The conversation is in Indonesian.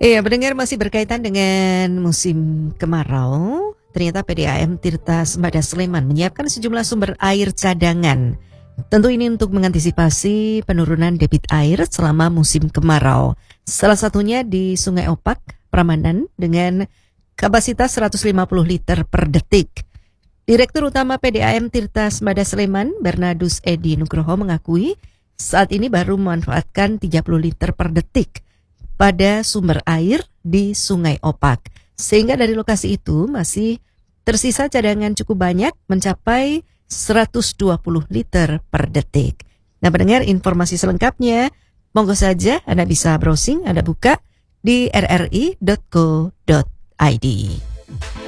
Iya, pendengar, masih berkaitan dengan musim kemarau. Ternyata PDAM Tirta Sembada Sleman menyiapkan sejumlah sumber air cadangan. Tentu ini untuk mengantisipasi penurunan debit air selama musim kemarau. Salah satunya di Sungai Opak, Prambanan dengan kapasitas 150 liter per detik. Direktur Utama PDAM Tirta Sembada Sleman, Bernardus Edi Nugroho mengakui saat ini baru memanfaatkan 30 liter per detik pada sumber air di Sungai Opak. Sehingga dari lokasi itu masih tersisa cadangan cukup banyak mencapai 120 liter per detik. Nah, pendengar, informasi selengkapnya monggo saja Anda bisa browsing, Anda buka di rri.co.id.